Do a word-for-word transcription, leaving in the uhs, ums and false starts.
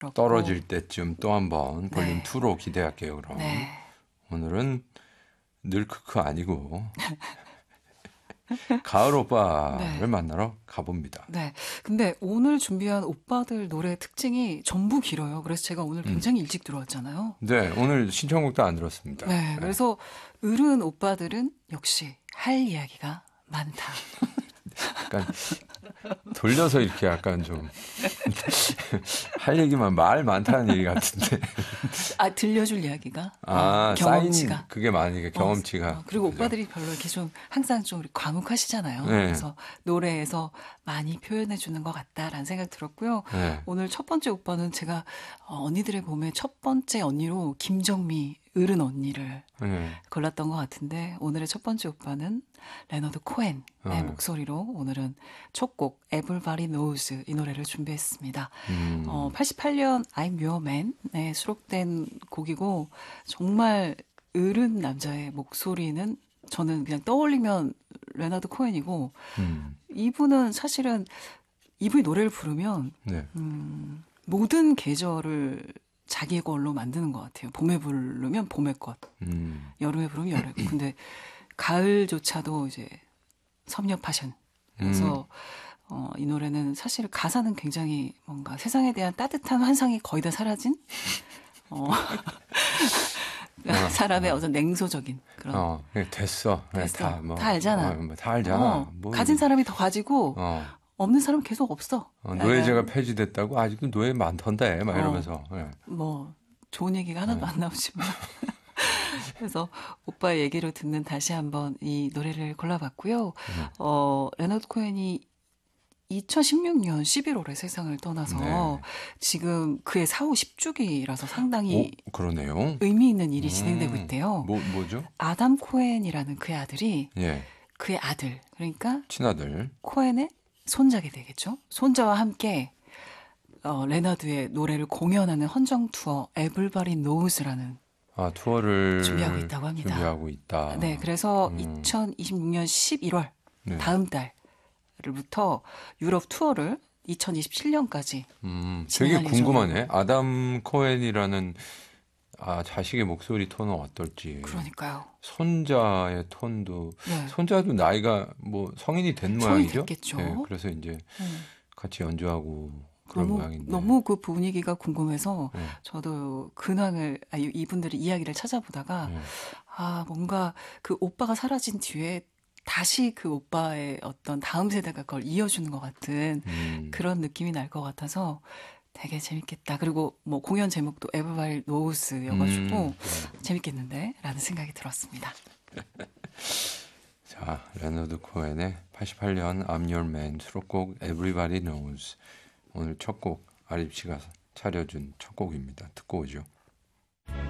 떨어질 때쯤 또 한번 볼륨 네. 이로 기대할게요. 그럼 네. 오늘은 늘 크크 아니고 가을 오빠를 네. 만나러 가봅니다. 네. 근데 오늘 준비한 오빠들 노래 특징이 전부 길어요. 그래서 제가 오늘 음. 굉장히 일찍 들어왔잖아요. 네, 오늘 신청곡도 안 들었습니다. 네. 그래서 어른 오빠들은 역시 할 이야기가 많다. 약간 돌려서 이렇게 약간 좀 할 얘기만 말 많다는 얘기 같은데. 아, 들려줄 이야기가? 아, 어, 경험치가. 쌓인 그게 많으니까 경험치가. 어, 어, 그리고 그죠? 오빠들이 별로 이렇게 좀 항상 좀 과묵하시잖아요. 네. 그래서 노래에서 많이 표현해 주는 것 같다라는 생각 들었고요. 네. 오늘 첫 번째 오빠는 제가 어, 언니들의 봄의 첫 번째 언니로 김정미 어른 언니를 네. 골랐던 것 같은데 오늘의 첫 번째 오빠는 레너드 코엔의 어. 목소리로 오늘은 첫 곡 Everybody Knows 이 노래를 준비했습니다. 음. 어, 팔십팔 년 I'm Your Man에 수록된 곡이고 정말 어른 남자의 목소리는 저는 그냥 떠올리면 레너드 코엔이고 음. 이분은 사실은 이분이 노래를 부르면 네. 음, 모든 계절을 자기 걸로 만드는 것 같아요. 봄에 부르면 봄의 꽃, 음. 여름에 부르면 여름. 근데 가을조차도 이제 섭녀 파션. 그래서 음. 어, 이 노래는 사실 가사는 굉장히 뭔가 세상에 대한 따뜻한 환상이 거의 다 사라진 어, 사람의 어떤 냉소적인 그런. 어, 그래, 됐어. 그래, 됐어. 다, 뭐, 다 알잖아. 어, 뭐다 알잖아. 어, 뭐, 가진 사람이 더 가지고 어. 없는 사람은 계속 없어. 어, 노예제가 약간 폐지됐다고 아직도 노예 많던데 막 어. 이러면서. 예. 뭐 좋은 얘기가 하나도 안 나오지만 그래서 오빠의 얘기로 듣는 다시 한번 이 노래를 골라봤고요. 음. 어, 레너드 코엔이 이천십육 년 십일월에 세상을 떠나서 네. 지금 그의 사후 십 주기라서 상당히 오, 그러네요. 의미 있는 일이 진행되고 음. 있대요. 뭐, 뭐죠? 아담 코엔이라는 그의 아들이 예. 그의 아들, 그러니까 친아들. 코엔의 손자게 되겠죠. 손자와 함께 어, 레너드의 노래를 공연하는 헌정 투어 Everybody Knows라는 아, 투어를 준비하고 있다고 합니다. 준비하고 있다. 네, 그래서 음. 이천이십육 년 십일월 네. 다음 달부터 유럽 투어를 이천이십칠 년까지 음, 되게 진행할 궁금하네. 아담 코엔이라는 아, 자식의 목소리 톤은 어떨지. 그러니까요. 손자의 톤도 네. 손자도 나이가 뭐 성인이 된 성인이 모양이죠. 됐겠죠. 네, 그래서 이제 음. 같이 연주하고 그런 너무 모양인데. 너무 그 분위기가 궁금해서 네. 저도 근황을 아, 이- 이분들의 이야기를 찾아보다가 네. 아 뭔가 그 오빠가 사라진 뒤에 다시 그 오빠의 어떤 다음 세대가 그걸 이어주는 것 같은 음. 그런 느낌이 날 것 같아서 되게 재밌겠다. 그리고 뭐 공연 제목도 Everybody Knows여가지고 음, 네. 재밌겠는데 라는 생각이 들었습니다. 자, 레너드 코엔의 팔십팔 년 I'm Your Man 수록곡 Everybody Knows 오늘 첫 곡 아립 씨가 차려준 첫 곡입니다. 듣고 오죠.